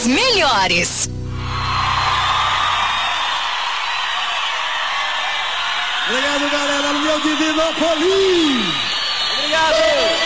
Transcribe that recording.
das melhores. Obrigado, galera, no meu Divinópolis. Obrigado.